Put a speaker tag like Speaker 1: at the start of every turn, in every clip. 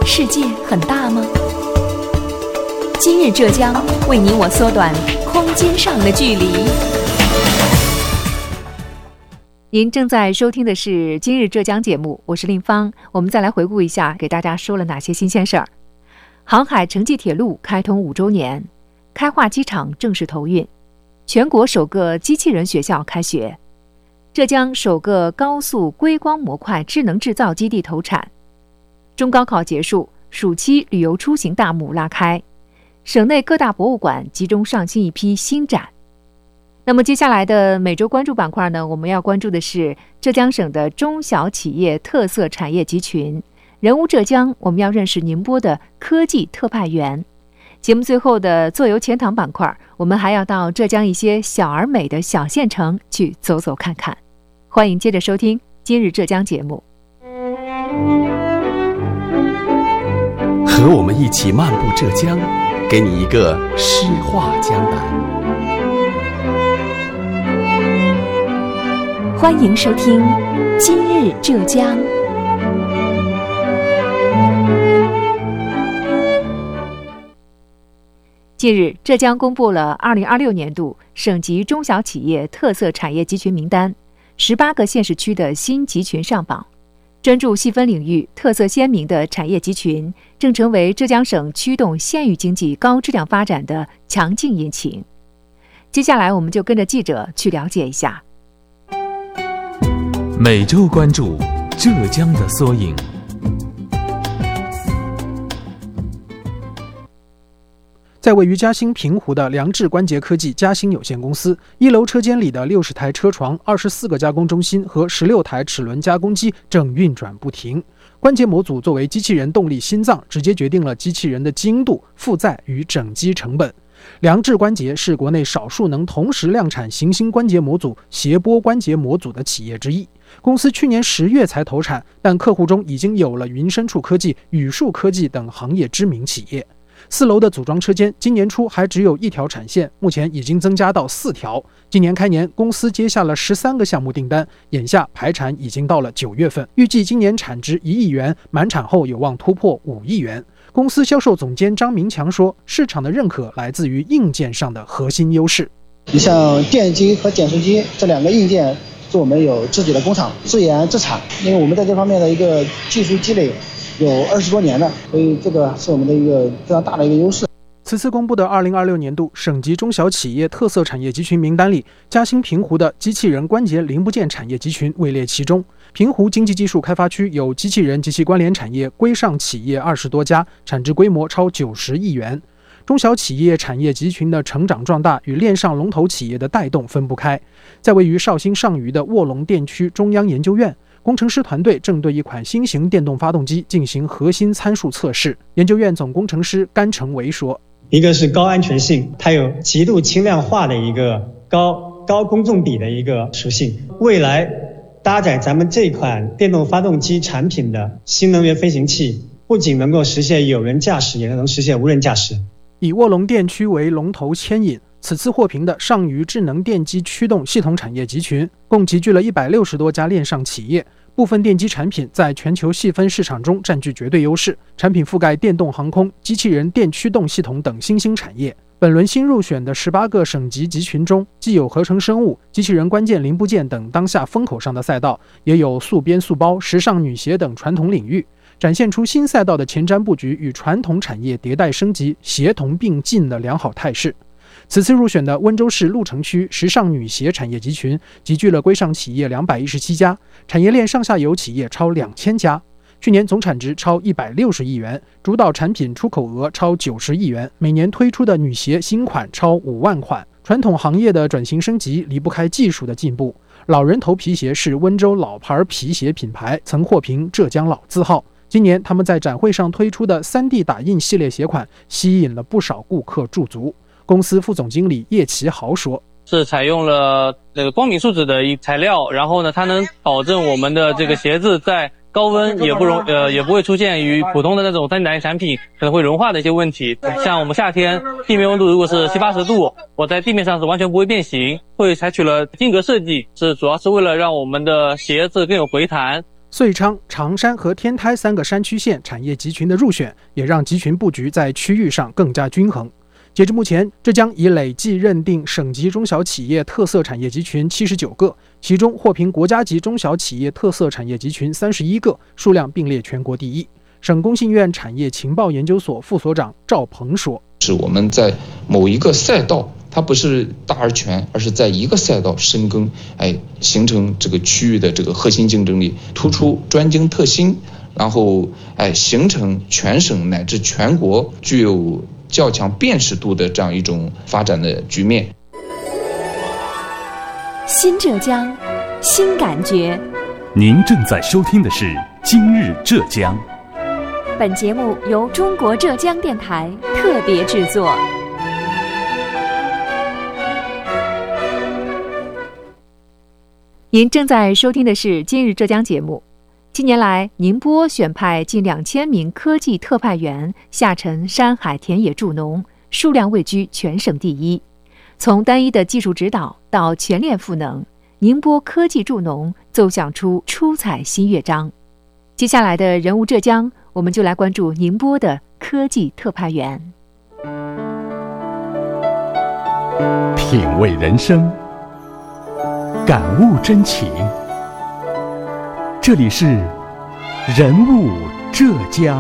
Speaker 1: 世界很大吗？今日浙江为你我缩短空间上的距离。
Speaker 2: 您正在收听的是今日浙江节目，我是令芳。我们再来回顾一下给大家说了哪些新鲜事儿。航海城际铁路开通5周年，开化机场正式投运，全国首个机器人学校开学，浙江首个高速硅光模块智能制造基地投产，中高考结束，暑期旅游出行大幕拉开，省内各大博物馆集中上新一批新展。那么接下来的每周关注板块呢，我们要关注的是浙江省的中小企业特色产业集群。人物浙江，我们要认识宁波的科技特派员。节目最后的坐游钱塘板块，我们还要到浙江一些小而美的小县城去走走看看。欢迎接着收听今日浙江节目。
Speaker 3: 和我们一起漫步浙江，给你一个诗画江南。
Speaker 1: 欢迎收听今日浙江。
Speaker 2: 近日，浙江公布了2026年度省级中小企业特色产业集群名单，18个县市区的新集群上榜。专注细分领域、特色鲜明的产业集群，正成为浙江省驱动县域经济高质量发展的强劲引擎。接下来，我们就跟着记者去了解一下。
Speaker 4: 每周关注浙江的缩影。
Speaker 5: 在位于嘉兴平湖的良智关节科技嘉兴有限公司1楼车间里的60台车床、24个加工中心和16台齿轮加工机正运转不停。关节模组作为机器人动力心脏，直接决定了机器人的精度、负载与整机成本。良智关节是国内少数能同时量产行星关节模组、谐波关节模组的企业之一。公司去年10月才投产，但客户中已经有了云深处科技、宇树科技等行业知名企业。4楼的组装车间今年初还只有1条产线，目前已经增加到4条。今年开年，公司接下了13个项目订单，眼下排产已经到了9月份，预计今年产值1亿元，满产后有望突破5亿元。公司销售总监张明强说，市场的认可来自于硬件上的核心优势。
Speaker 6: 你像电机和减速机这2个硬件，是我们有自己的工厂自研自产，因为我们在这方面的一个技术积累有20多年了，所以这个是我们的一个非常大的一个优势。
Speaker 5: 此次公布的2026年度省级中小企业特色产业集群名单里，嘉兴平湖的机器人关节零部件产业集群位列其中。平湖经济技术开发区有机器人及其关联产业规上企业20多家，产值规模超90亿元。中小企业产业集群的成长壮大与链上龙头企业的带动分不开。在位于绍兴上虞的卧龙电区中央研究院，工程师团队正对一款新型电动发动机进行核心参数测试。研究院总工程师甘成维说，
Speaker 7: 一个是高安全性，它有极度轻量化的一个高公重比的一个属性。未来搭载咱们这款电动发动机产品的新能源飞行器，不仅能够实现有人驾驶，也能实现无人驾驶。
Speaker 5: 以卧龙电区为龙头牵引，此次获评的上虞智能电机驱动系统产业集群，共集聚了160多家链上企业。部分电机产品在全球细分市场中占据绝对优势，产品覆盖电动航空、机器人电驱动系统等新兴产业。本轮新入选的18个省级集群中，既有合成生物、机器人关键零部件等当下风口上的赛道，也有速编速包、时尚女鞋等传统领域，展现出新赛道的前瞻布局与传统产业迭代升级协同并进的良好态势。此次入选的温州市鹿城区时尚女鞋产业集群，集聚了规上企业217家，产业链上下游企业超2000家。去年总产值超160亿元，主导产品出口额超90亿元，每年推出的女鞋新款超5万款。传统行业的转型升级离不开技术的进步。老人头皮鞋是温州老牌皮鞋品牌，曾获评浙江老字号。今年他们在展会上推出的 3D 打印系列鞋款，吸引了不少顾客驻足。公司副总经理叶奇豪说，
Speaker 8: 是采用了这个光敏树脂的一材料，然后呢，它能保证我们的这个鞋子在高温也不会出现与普通的那种3D打印产品可能会融化的一些问题。像我们夏天地面温度如果是70-80度，我在地面上是完全不会变形，会采取了定格设计，是主要是为了让我们的鞋子更有回弹，
Speaker 5: 遂昌、常山和天台3个山区县产业集群的入选，也让集群布局在区域上更加均衡。截至目前，浙江已累计认定省级中小企业特色产业集群79个，其中获评国家级中小企业特色产业集群31个，数量并列全国第一。省工信院产业情报研究所副所长赵鹏说：“
Speaker 9: 是我们在某一个赛道，它不是大而全，而是在一个赛道深耕，形成这个区域的这个核心竞争力，突出专精特新，然后形成全省乃至全国具有较强辨识度的这样一种发展的局面。”
Speaker 1: 新浙江，新感觉。
Speaker 4: 您正在收听的是《今日浙江》。
Speaker 1: 本节目由中国浙江电台特别制作。
Speaker 2: 您正在收听的是《今日浙江》节目。近年来，宁波选派近2000名科技特派员下沉山海田野助农，数量位居全省第一。从单一的技术指导到全链赋能，宁波科技助农奏响出出彩新乐章。接下来的人物浙江，我们就来关注宁波的科技特派员。
Speaker 4: 品味人生，感悟真情。这里是人物浙江。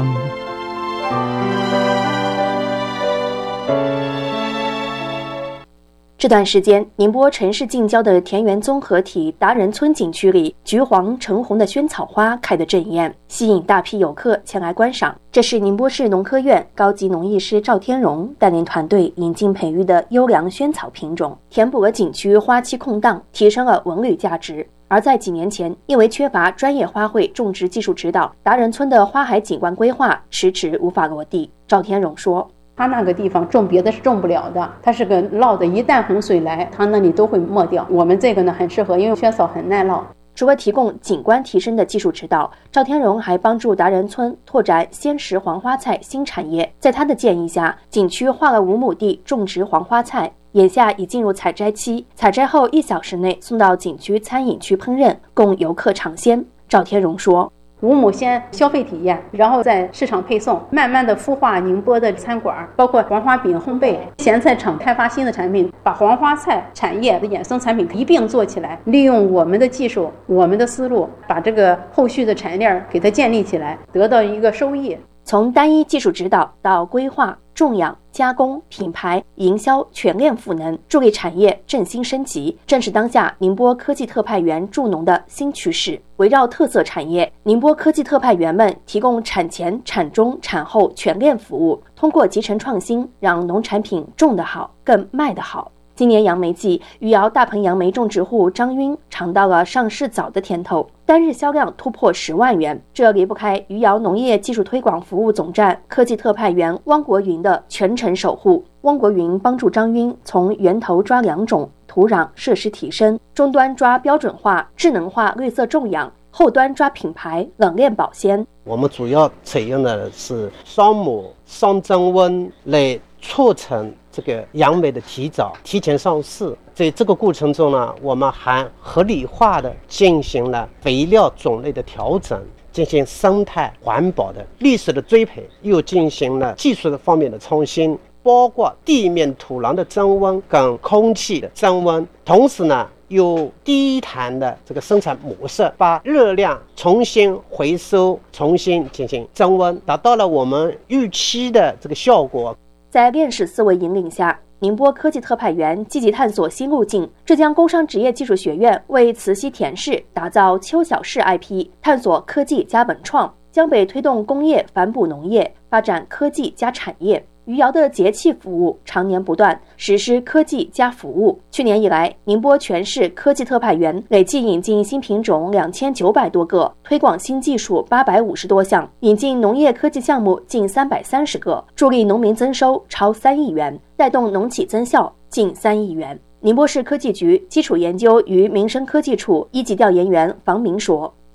Speaker 10: 这段时间，宁波城市近郊的田园综合体达人村景区里，橘黄橙红的萱草花开得正艳，吸引大批游客前来观赏。这是宁波市农科院高级农艺师赵天荣带领团队引进培育的优良萱草品种，填补了景区花期空档，提升了文旅价值。而在几年前，因为缺乏专业花卉种植技术指导，达人村的花海景观规划迟迟无法落地。赵天荣说：“
Speaker 11: 他那个地方种别的是种不了的，它是个涝的，一旦洪水来，它那里都会没掉。我们这个呢很适合，因为萱草很耐涝。”
Speaker 10: 除了提供景观提升的技术指导，赵天荣还帮助达人村拓展鲜食黄花菜新产业。在他的建议下，景区划了5亩地种植黄花菜，眼下已进入采摘期，采摘后1小时内送到景区餐饮区烹饪，供游客尝鲜。赵天荣说
Speaker 11: ：“5亩先消费体验，然后在市场配送，慢慢的孵化宁波的餐馆，包括黄花饼烘焙、咸菜厂开发新的产品，把黄花菜产业的衍生产品一并做起来，利用我们的技术、我们的思路，把这个后续的产业链给它建立起来，得到一个收益。”
Speaker 10: 从单一技术指导到规划、种养、加工、品牌、营销全链赋能，助力产业振兴升级，正是当下宁波科技特派员助农的新趋势。围绕特色产业，宁波科技特派员们提供产前、产中、产后全链服务，通过集成创新，让农产品种得好，更卖得好。今年杨梅季，余姚大棚杨梅种植户张晕尝到了上市早的甜头，单日销量突破10万元。这离不开余姚农业技术推广服务总站科技特派员汪国云的全程守护。汪国云帮助张晕从源头抓良种、土壤设施提升，终端抓标准化、智能化绿色种养，后端抓品牌、冷链保鲜。
Speaker 12: 我们主要采用的是双母双增温来促成这个杨梅的提前上市。在这个过程中呢，我们还合理化的进行了肥料种类的调整，进行生态环保的历史的追培，又进行了技术的方面的创新，包括地面土壤的增温跟空气的增温，同时呢有低碳的这个生产模式，把热量重新回收，重新进行增温，达到了我们预期的这个效果。
Speaker 10: 在链式思维引领下，宁波科技特派员积极探索新路径。浙江工商职业技术学院为慈溪田市打造丘小市 IP， 探索科技加文创，江北推动工业反哺农业，发展科技加产业。余姚的节气服务常年不断，实施科技加服务。去年以来，宁波全市科技特派员累计引进新品种2900多个，推广新技术850多项，引进农业科技项目近330个，助力农民增收超3亿元，带动农企增效近3亿元。宁波市科技局基础研究与民生科技处1级调研员房明说：“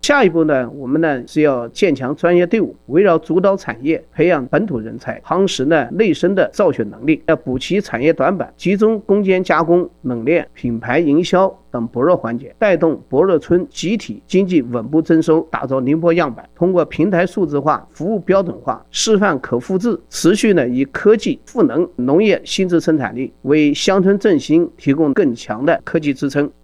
Speaker 13: 下一步呢，我们呢是要建强专业队伍，围绕主导产业培养本土人才，夯实呢内生的造血能力，要补齐产业短板，集中攻坚加工、冷链、品牌营销等薄弱环节，带动薄弱村集体经济稳步增收，打造宁波样板。通过平台数字化、服务标准化、示范可复制，持续呢以科技赋能农业新质生产力，为乡村振兴提供更强的科技支撑。